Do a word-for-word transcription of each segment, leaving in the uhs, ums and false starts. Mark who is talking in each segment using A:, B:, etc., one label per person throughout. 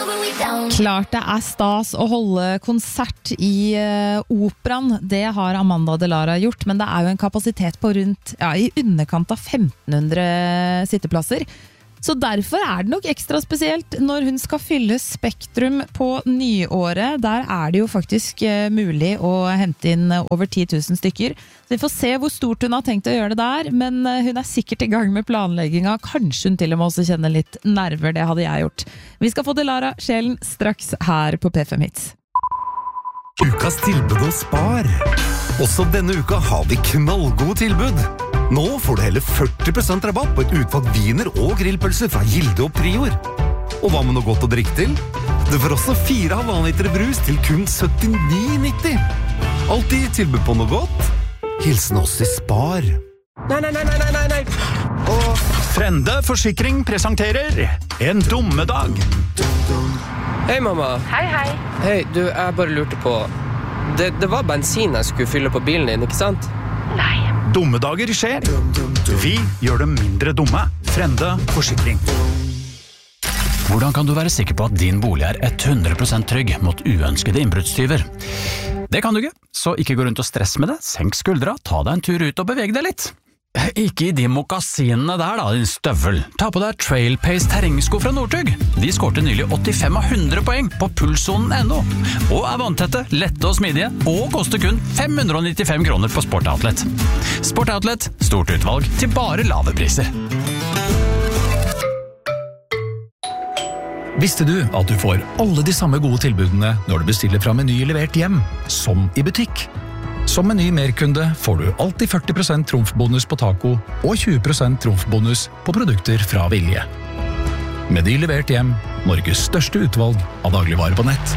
A: Klart det er stas å holde konsert i uh, operan. Det har Amanda Delara gjort, men det er jo en kapasitet på rundt ja, i underkant av femten hundre sitteplasser. Så derfor er det nok ekstra spesielt når hun skal fylle Spektrum på nyåret. Der er det jo faktisk uh, mulig å hente inn over ti tusen stykker. Så vi får se hvor stort hun har tenkt å gjøre det der, men uh, hun er sikkert i gang med planlegginga. Kanskje hun til og med også kjenner litt nerver, det hadde jeg gjort. Vi skal få Delara Sjelen straks her på P fem Hits.
B: Ukas tilbud og spar. Også denne uka har vi knallgode tilbud. Nå får du hele førti prosent rabatt på et utvalg viner og grillpølser fra Gilde og Prior. Og hva med noe godt å drikke til? Du får også fire halvannen liter brus til kun syttini nitti. Alltid tilbud på noe godt. Hilsen oss i Spar.
C: Nei, nei, nei, nei, nei, nei. Og Frende Forsikring presenterer En dummedag. Hei, mamma.
D: Hei, hei.
C: Hei, du, jeg bare lurte på. Det, det var bensin jeg skulle fylle på bilen din, ikke sant?
D: Nei.
E: Dummedager skjer. Vi gjør dem mindre dumme. Frende Forsikring. Hvordan kan du være sikker på at din bolig er hundre prosent trygg mot uønskede innbruddstyver? Det kan du ikke, så ikke gå rundt og stress med det. Senk skuldra, ta deg en tur ut og beveg deg litt. Ikke i de mokkasinene der da, din støvel. Ta på deg Trail Pace terrengsko fra Northug. De skårte nylig åttifem av hundre poeng på pulssonen punktum no. Og er vanntette, lette og smidige, og koster kun fem hundre nittifem kroner på Sport Outlet. Sport Outlet, stort utvalg til bare lave priser. Visste du at du får alle de samme gode tilbudene når du bestiller fra Meny levert hjem, som i butikk? Som Meny Merkunde får du alltid førti prosent trumfbonus på taco og tjue prosent trumfbonus på produkter fra Vilje. Meny levert hjem, Norges største utvalg av dagligvarer på nett.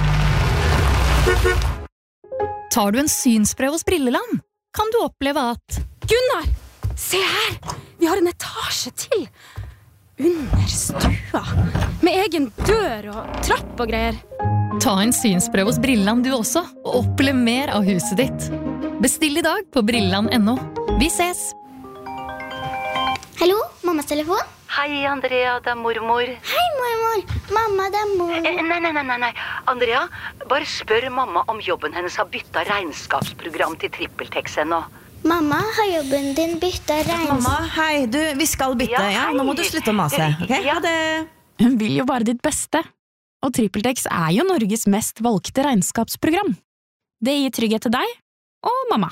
F: Tar du en synsprøve hos Brilleland, kan du oppleve at
G: Gunnar, se her! Vi har en etasje til! Under stua, med egen dør og trapp og greier.
F: Ta en synsprøve hos Brilleland du også, og oppleve mer av huset ditt. Bestill i dag på brilleland punktum no. Vi ses!
H: Hallo, mammas telefon?
D: Hei, Andrea, det er mormor.
H: Hei, mormor. Mamma, det er mor.
D: Eh, nei, nei, nei, nei, nei. Andrea, bare spør mamma om jobben hennes har byttet regnskapsprogram til TrippelTex ennå.
H: Mamma, har jobben din byttet regnskap?
I: Mamma, hei, du, vi skal bytte, ja? Nå må du slutte å mase, ok?
D: Ja,
I: det...
G: Hun vil jo bare ditt beste. Og TrippelTex er jo Norges mest valgte regnskapsprogram. Det gir trygghet til deg og mamma.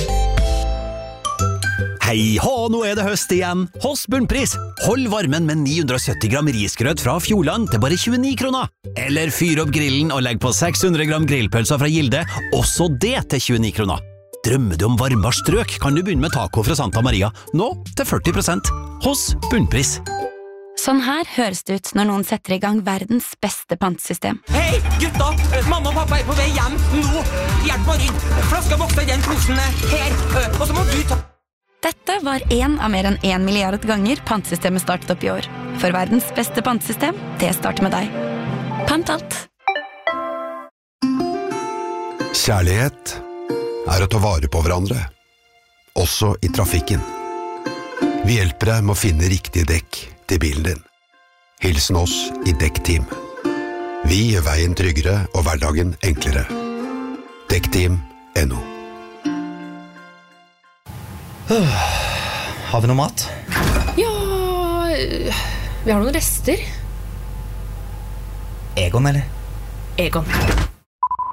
J: Hei hå, nå er det høst igjen. Hos Bunnpris. Hold varmen med ni hundre og sytti gram risgrøt fra Fjordland til bare tjueni kroner. Eller fyr opp grillen og legg på seks hundre gram grillpølser fra Gilde, også det til tjueni kroner. Drømmer du om varmere strøk, kan du begynne med taco fra Santa Maria, nå til førti prosent. Hos Bunnpris.
K: Sånn her høres det ut når noen setter i gang verdens beste pantesystem.
L: Hei, gutta! Mamma og pappa er på vei hjem nå! Hjelp meg rygg! Flaska vokser i den posen her, og så må du ta...
K: Dette var en av mer enn en milliard ganger pantesystemet startet opp i år. For verdens beste pantesystem, det starter med deg. Pant alt!
M: Kjærlighet er å ta vare på hverandre, også i trafikken. Vi hjelper deg med å finne riktig dekk til bilen din. Hilsen oss i Dekkteam. Vi gjør veien tryggere og hverdagen enklere. Dekkteam punktum no.
N: Har vi noe mat?
G: Ja, vi har noen rester.
N: Egon, eller?
G: Egon.